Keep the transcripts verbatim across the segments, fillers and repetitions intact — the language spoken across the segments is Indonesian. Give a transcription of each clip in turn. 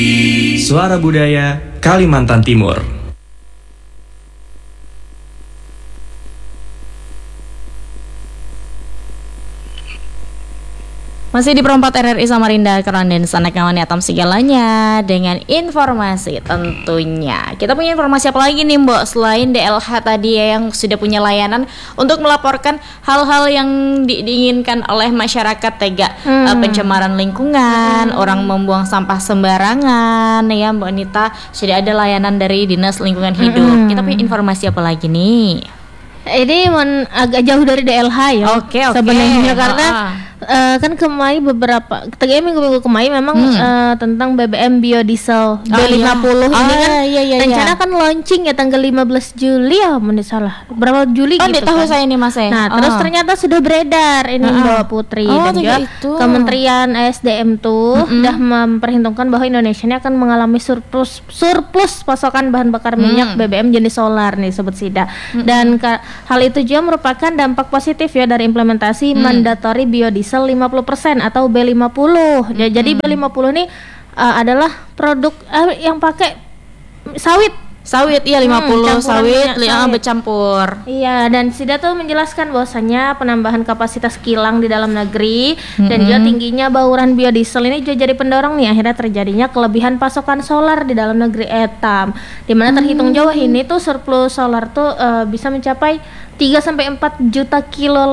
Suara Budaya Kalimantan Timur. Masih di Perempat R R I Samarinda, Kerandan sana kawan atam segalanya dengan informasi tentunya. Kita punya informasi apa lagi nih Mbok selain D L H tadi ya yang sudah punya layanan untuk melaporkan hal-hal yang di- diinginkan oleh masyarakat tega hmm. uh, pencemaran lingkungan, hmm. orang membuang sampah sembarangan ya Mbak Nita, sudah ada layanan dari Dinas Lingkungan Hidup. Hmm. Kita punya informasi apa lagi nih? Ini men, agak jauh dari D L H ya. Oke, oke. Sebenarnya karena uh-uh. uh, kan kemai beberapa ketiga minggu-minggu kemai memang hmm. uh, tentang B B M biodiesel B lima puluh oh, ini iya. kan oh, iya, iya, rencana iya. kan launching ya tanggal lima belas Juli ya, menurut salah. Berapa Juli oh, gitu tahu kan. saya ini Mas. Nah, oh. terus ternyata sudah beredar ini uh-uh. Mbak Putri oh, dan juga itu. Kementerian S D M tuh mm-hmm. sudah memperhitungkan bahwa Indonesia ini akan mengalami surplus surplus pasokan bahan bakar minyak mm. B B M jenis solar nih Sobat Sida. Mm-hmm. Dan ka- hal itu juga merupakan dampak positif ya dari implementasi hmm. mandatory biodiesel lima puluh persen atau B lima puluh. Hmm. Jadi B lima puluh ini uh, adalah produk uh, yang pakai sawit. Sawit iya lima puluh hmm, sawit, li- sawit bercampur. Iya, dan Sida tuh menjelaskan bahwasanya penambahan kapasitas kilang di dalam negeri mm-hmm. dan juga tingginya bauran biodiesel ini juga jadi pendorong nih akhirnya terjadinya kelebihan pasokan solar di dalam negeri etam. Di mana terhitung mm-hmm. jauh ini tuh surplus solar tuh uh, bisa mencapai tiga sampai empat juta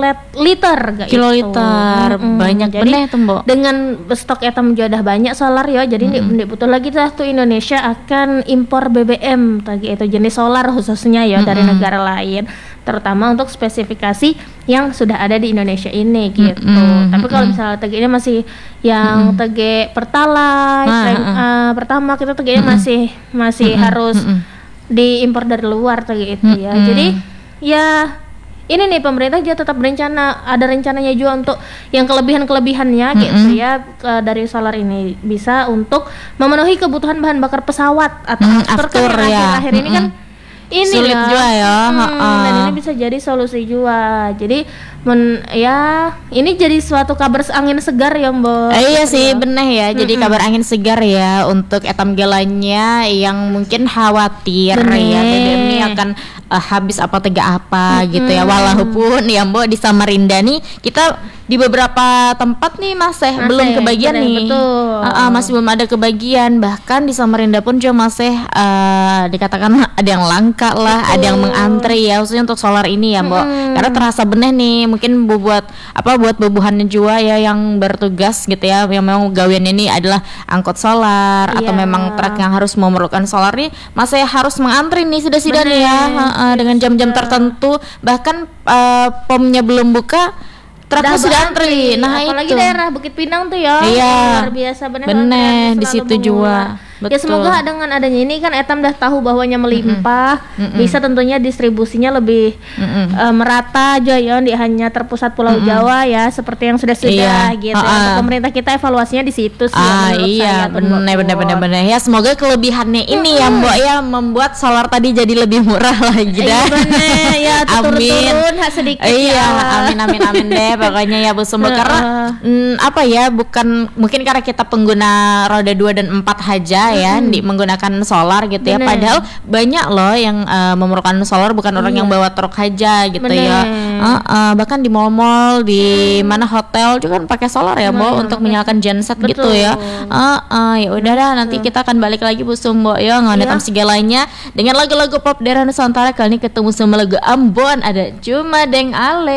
kiloliter kiloliter mm-hmm. banyak bener tuh Mbok. Dengan stok etam juga udah banyak solar ya, jadi mm-hmm. ndik butuh lagi tuh Indonesia akan impor B B M tadi itu jenis solar khususnya ya mm-hmm. dari negara lain, terutama untuk spesifikasi yang sudah ada di Indonesia ini gitu. Mm-hmm. Tapi kalau misalnya T G ini masih yang mm-hmm. T G Pertalite, ah, frame, ah. Uh, pertama kita T G-nya mm-hmm. masih masih mm-hmm. harus mm-hmm. diimpor dari luar T G itu mm-hmm. ya. Jadi ya ini nih pemerintah juga tetap berencana, ada rencananya juga untuk yang kelebihan-kelebihannya mm-hmm. gitu ya ke, dari solar ini bisa untuk memenuhi kebutuhan bahan bakar pesawat atau mm, after, after ya. Akhir-akhir mm-hmm. ini kan ini sulit ya, juga ya hmm, dan ini bisa jadi solusi juga. Jadi men, ya ini jadi suatu kabar angin segar ya Mbak. Eh, iya sih bener ya. Jadi mm-hmm. kabar angin segar ya untuk etam gelanya yang mungkin khawatir bener. Ya B B M ini akan uh, habis apa tega apa mm-hmm. gitu ya. Walaupun ya Mbak di Samarinda nih kita di beberapa tempat nih masih, masih belum kebagian bener, nih uh, uh, masih belum ada kebagian, bahkan di Samarinda pun juga masih uh, dikatakan ada yang langka lah, betul. Ada yang mengantri ya khususnya untuk solar ini ya Mbak hmm. karena terasa bener nih mungkin buat apa buat bubuhannya juga ya yang bertugas gitu ya yang memang gawian ini adalah angkot solar yeah. atau memang truk yang harus memerlukan solar nih masih harus mengantri nih sudah-sudah nih ya uh, uh, dengan jam-jam tertentu, bahkan uh, pomnya belum buka truknya sudah antri. Nah, apalagi itu. Daerah Bukit Pinang tuh ya. Iya. Luar biasa benar. Bener di situ juga. Betul. Ya semoga dengan adanya ini kan etam dah tahu bahwanya melimpah, mm-mm. bisa tentunya distribusinya lebih uh, merata aja ya, di hanya terpusat Pulau mm-mm. Jawa ya seperti yang sudah-sudah iya. gitu. Uh-uh. Pemerintah kita evaluasinya di situ sih. Ah ya, iya, benar benar benar benar. Ya semoga kelebihannya ini mm-hmm. ya Mbak ya membuat solar tadi jadi lebih murah lagi dah. Iya benar ya, turun-turun sedikit. Iya, ya. amin amin amin deh pokoknya ya Bu Sumber uh-uh. karena mm, apa ya bukan mungkin karena kita pengguna roda dua dan empat aja ya hmm. di menggunakan solar gitu Bener. Ya padahal banyak loh yang uh, memerlukan solar bukan orang iya. yang bawa truk aja gitu Bener. Ya uh, uh, bahkan di mall-mall di hmm. mana hotel juga kan pakai solar ya Bo untuk menyalakan genset Betul. Gitu ya uh, uh, ya udah dah nanti kita akan balik lagi Bu Sumbo ya ngenetam iya. segalanya dengan lagu-lagu pop daerah Nusantara. Kali ini ketemu sama lagu Ambon ada Cuma Deng Ale.